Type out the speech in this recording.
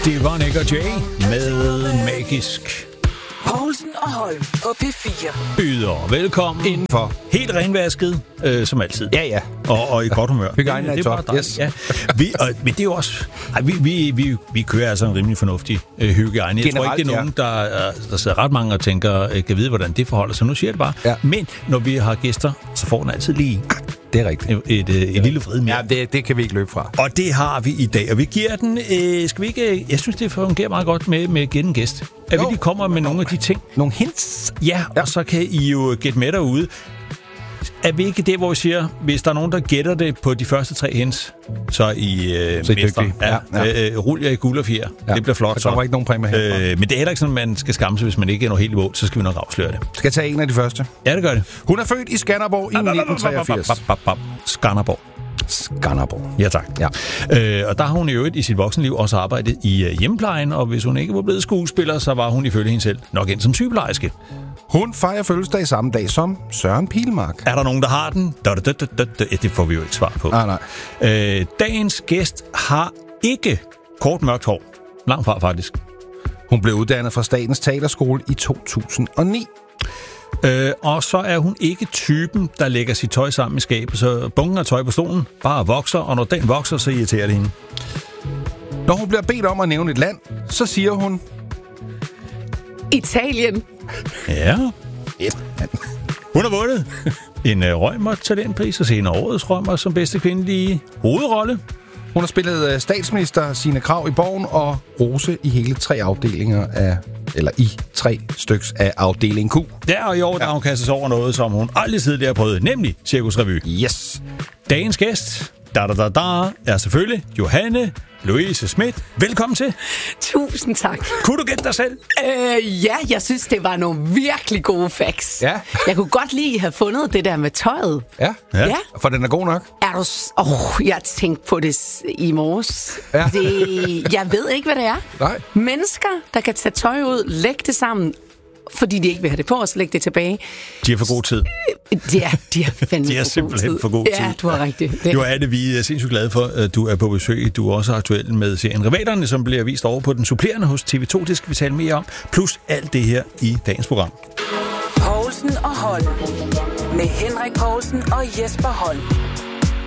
Det var Nick og Jay med Magisk. Poulsen og Holm på P4. Byder velkommen indenfor. Helt renvasket, som altid. Ja. Og i godt humør. Hygiejnen er i top. Yes. Ja. Men det er jo også... Vi kører altså en rimelig fornuftig hygiejne. Jeg tror ikke, det er nogen, der sidder ret mange og tænker, kan vide, hvordan det forholder sig. Nu siger jeg det bare. Ja. Men når vi har gæster, så får den altid lige... Det er rigtigt. Et lille vrid mere. Ja, det kan vi ikke løbe fra. Og det har vi i dag. Og vi giver den... skal vi ikke... Jeg synes, det fungerer meget godt med Gæt en Gæst. At vi lige kommer med nogle af de ting. Nogle hints? Ja, og så kan I jo gætte med derude. Er vi ikke det, hvor vi siger, hvis der er nogen, der gætter det på de første 3 hints, så er I mestre. Ja. Rul jer i guld og fjer. Ja. Det bliver flot. Så der var ikke nogen præmie herfra. Men det er heller ikke sådan, at man skal skamme sig, hvis man ikke er noget helt i mål. Så skal vi nok afsløre det. Skal jeg tage en af de første? Ja, det gør det. Hun er født i Skanderborg i 1983. Skanderborg. Ja, tak. Ja. Og der har hun i øvrigt i sit voksenliv også arbejdet i hjemmeplejen, og hvis hun ikke var blevet skuespiller, så var hun ifølge hende selv nok ind som sygeplejerske. Hun fejrer fødselsdag samme dag som Søren Pilmark. Er der nogen, der har den? Ja, det får vi jo ikke svar på. Nej. Dagens gæst har ikke kort mørkt hår. Langt fra, faktisk. Hun blev uddannet fra Statens Teaterskole i 2009. Og så er hun ikke typen, der lægger sit tøj sammen i skabet, så bunken af tøj på stolen bare vokser, og når den vokser, så irriterer det hende. Når hun bliver bedt om at nævne et land, så siger hun... Italien. Ja. Hun har vundet en Reumert Talentpris og senere årets Reumert som bedste kvindelige hovedrolle. Hun har spillet statsminister Signe Krag i Borgen og Rose i hele 3 afdelinger af... Eller i 3 styks af afdeling Q. Der og i år, der hun kastet sig over noget, som hun aldrig tidligere har prøvet, nemlig Cirkus Revy. Yes. Dagens gæst, er selvfølgelig Johanne Louise Schmidt. Velkommen til. Tusind tak. Kunne du gætte dig selv? Ja, jeg synes, det var nogle virkelig gode facts. Ja. Jeg kunne godt lige have fundet det der med tøjet. Ja. For den er god nok. Er du... jeg tænkte på det i morges. Ja. Jeg ved ikke, hvad det er. Nej. Mennesker, der kan tage tøj ud, lægge det sammen, fordi de ikke vil have det på, og så lægge det tilbage. De har for god tid. De har fandme de er simpelthen for god tid. Ja, du har rigtigt. Johanne, vi er sindssygt glade for, at du er på besøg. Du er også aktuel med serien Rivalerne, som bliver vist over på den supplerende hos TV2. Det skal vi tale mere om. Plus alt det her i dagens program. Poulsen og Holm. Med Henrik Poulsen og Jesper Holm.